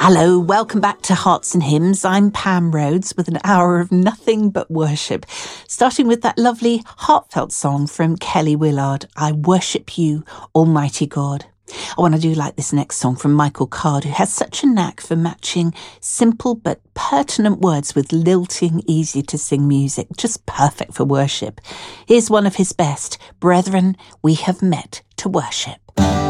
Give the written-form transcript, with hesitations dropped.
Hello, welcome back to Hearts and Hymns. I'm Pam Rhodes with an hour of nothing but worship, starting with that lovely heartfelt song from Kelly Willard, I Worship You, Almighty God. Oh, and I do like this next song from Michael Card, who has such a knack for matching simple but pertinent words with lilting, easy-to-sing music, just perfect for worship. Here's one of his best, Brethren, We Have Met to Worship.